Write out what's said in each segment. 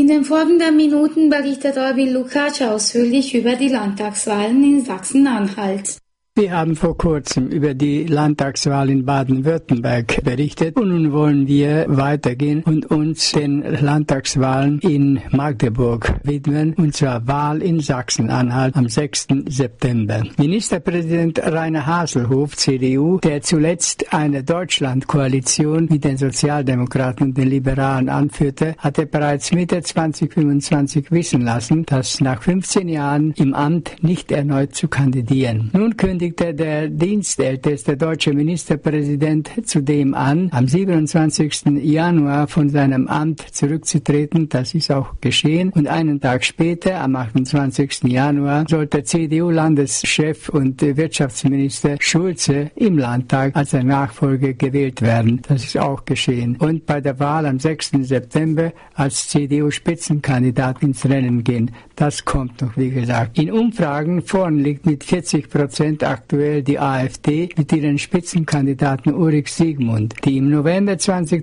In den folgenden Minuten berichtet Erwin Lukács ausführlich über die Landtagswahlen in Sachsen-Anhalt. Wir haben vor kurzem über die Landtagswahl in Baden-Württemberg berichtet und nun wollen wir weitergehen und uns den Landtagswahlen in Magdeburg widmen, und zwar Wahl in Sachsen-Anhalt am 6. September. Ministerpräsident Rainer Haselhoff, CDU, der zuletzt eine Deutschlandkoalition mit den Sozialdemokraten und den Liberalen anführte, hatte bereits Mitte 2025 wissen lassen, dass nach 15 Jahren im Amt nicht erneut zu kandidieren. Nun kündigte der dienstälteste deutsche Ministerpräsident zudem an, am 27. Januar von seinem Amt zurückzutreten. Das ist auch geschehen. Und einen Tag später, am 28. Januar, sollte CDU-Landeschef und Wirtschaftsminister Schulze im Landtag als sein Nachfolger gewählt werden. Das ist auch geschehen. Und bei der Wahl am 6. September als CDU-Spitzenkandidat ins Rennen gehen. Das kommt noch, wie gesagt. In Umfragen vorn liegt mit 40% aktuell die AfD mit ihren Spitzenkandidaten Ulrich Siegmund. Die im November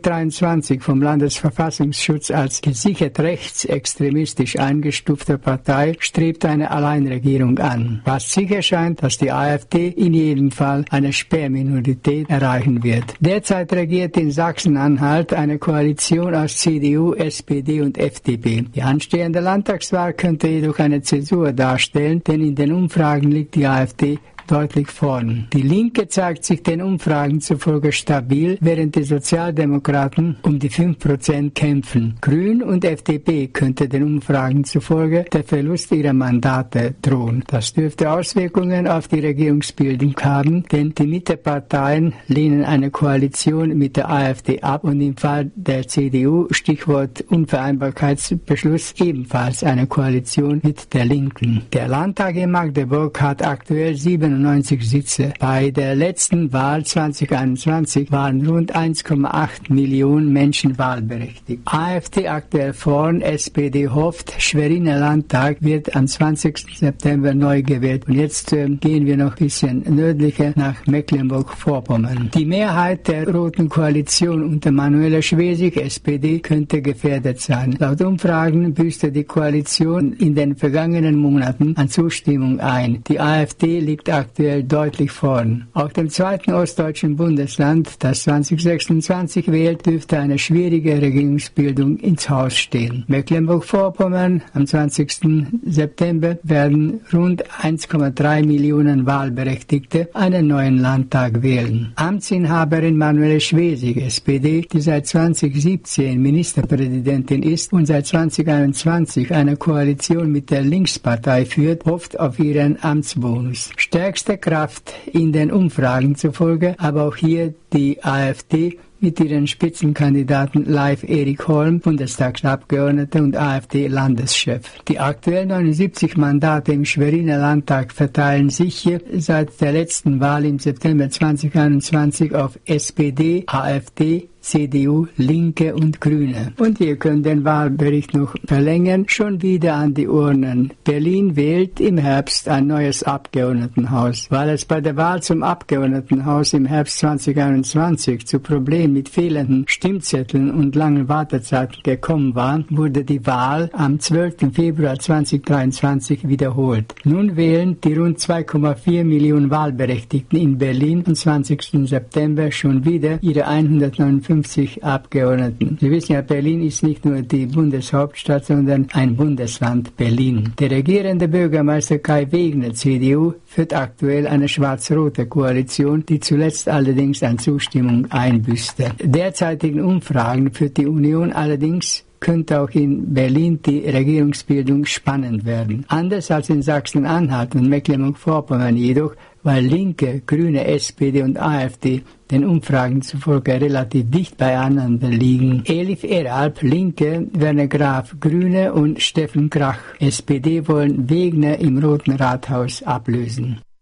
2023 vom Landesverfassungsschutz als gesichert rechtsextremistisch eingestufte Partei strebt eine Alleinregierung an. Was sicher scheint, dass die AfD in jedem Fall eine Sperrminorität erreichen wird. Derzeit regiert in Sachsen-Anhalt eine Koalition aus CDU, SPD und FDP. Die anstehende Landtagswahl könnte jedoch eine Zäsur darstellen, denn in den Umfragen liegt die AfD deutlich vorn. Die Linke zeigt sich den Umfragen zufolge stabil, während die Sozialdemokraten um die 5% kämpfen. Grün und FDP könnte den Umfragen zufolge der Verlust ihrer Mandate drohen. Das dürfte Auswirkungen auf die Regierungsbildung haben, denn die Mitteparteien lehnen eine Koalition mit der AfD ab und im Fall der CDU, Stichwort Unvereinbarkeitsbeschluss, ebenfalls eine Koalition mit der Linken. Der Landtag in Magdeburg hat aktuell 97 Sitze. Bei der letzten Wahl 2021 waren rund 1,8 Millionen Menschen wahlberechtigt. AfD aktuell vorn, SPD hofft, Schweriner Landtag wird am 20. September neu gewählt. Und jetzt gehen wir noch ein bisschen nördlicher nach Mecklenburg-Vorpommern. Die Mehrheit der Roten Koalition unter Manuela Schwesig, SPD, könnte gefährdet sein. Laut Umfragen büßte die Koalition in den vergangenen Monaten an Zustimmung ein. Die AfD liegt aktuell deutlich vorn. Auch dem zweiten ostdeutschen Bundesland, das 2026 wählt, dürfte eine schwierige Regierungsbildung ins Haus stehen. Mecklenburg-Vorpommern am 20. September werden rund 1,3 Millionen Wahlberechtigte einen neuen Landtag wählen. Amtsinhaberin Manuela Schwesig, SPD, die seit 2017 Ministerpräsidentin ist und seit 2021 eine Koalition mit der Linkspartei führt, hofft auf ihren Amtsbonus. Stärkste Kraft in den Umfragen zufolge, aber auch hier die AfD mit ihren Spitzenkandidaten Leif Erik Holm, Bundestagsabgeordneter und AfD-Landeschef. Die aktuell 79 Mandate im Schweriner Landtag verteilen sich hier seit der letzten Wahl im September 2021 auf SPD, AfD, CDU, Linke und Grüne. Und ihr könnt den Wahlbericht noch verlängern. Schon wieder an die Urnen. Berlin wählt im Herbst ein neues Abgeordnetenhaus. Weil es bei der Wahl zum Abgeordnetenhaus im Herbst 2021 zu Problemen mit fehlenden Stimmzetteln und langen Wartezeiten gekommen war, wurde die Wahl am 12. Februar 2023 wiederholt. Nun wählen die rund 2,4 Millionen Wahlberechtigten in Berlin am 20. September schon wieder ihre 159 Abgeordneten. Sie wissen ja, Berlin ist nicht nur die Bundeshauptstadt, sondern ein Bundesland Berlin. Der regierende Bürgermeister Kai Wegner, CDU, führt aktuell eine schwarz-rote Koalition, die zuletzt allerdings an Zustimmung einbüßte. Derzeitigen Umfragen führt die Union allerdings könnte auch in Berlin die Regierungsbildung spannend werden. Anders als in Sachsen-Anhalt und Mecklenburg-Vorpommern jedoch, weil Linke, Grüne, SPD und AfD den Umfragen zufolge relativ dicht beieinander liegen. Elif Eralp, Linke, Werner Graf, Grüne und Steffen Krach, SPD, wollen Wegner im Roten Rathaus ablösen.